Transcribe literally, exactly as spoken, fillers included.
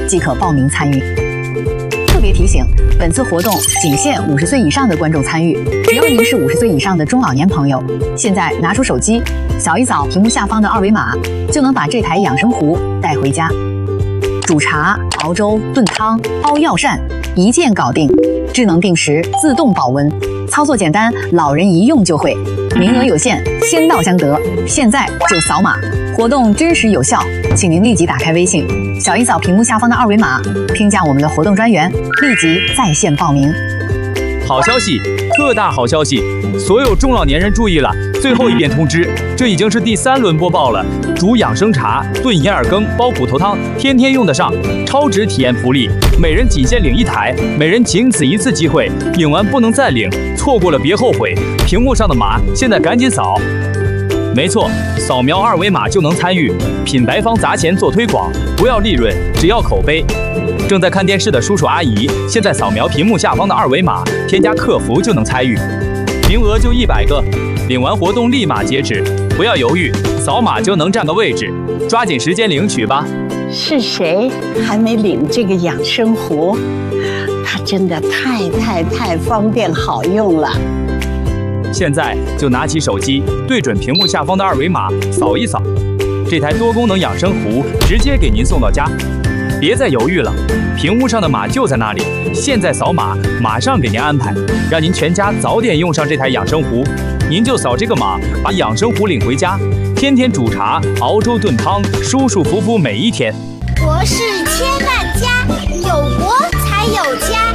即可报名参与。特别提醒，本次活动仅限五十岁以上的观众参与。只要您是五十岁以上的中老年朋友，现在拿出手机，扫一扫屏幕下方的二维码，就能把这台养生壶带回家。煮茶、熬粥、炖汤、煲药膳，一键搞定。智能定时，自动保温，操作简单，老人一用就会。名额有限，先到先得，现在就扫码。活动真实有效，请您立即打开微信，扫一扫屏幕下方的二维码，添加我们的活动专员，立即在线报名。 好消息，特大好消息！所有中老年人注意了，最后一遍通知，这已经是第三轮播报了。煮养生茶、炖银耳羹、煲骨头汤，天天用得上，超值体验福利，每人仅限领一台，每人仅此一次机会，领完不能再领，错过了别后悔。屏幕上的码，现在赶紧扫。没错，扫描二维码就能参与。品牌方砸钱做推广，不要利润，只要口碑。正在看电视的叔叔阿姨，现在扫描屏幕下方的二维码，添加客服就能参与，名额就一百个，领完活动立马截止，不要犹豫，扫码就能占个位置，抓紧时间领取吧。 是谁还没领这个养生壶？它真的太太太方便好用了。 现在就拿起手机，对准屏幕下方的二维码，扫一扫，这台多功能养生壶直接给您送到家。别再犹豫了，屏幕上的码就在那里，现在扫码，马上给您安排，让您全家早点用上这台养生壶。您就扫这个码，把养生壶领回家，天天煮茶、熬粥、炖汤，舒舒服服每一天。 国事千万家，有国才有家。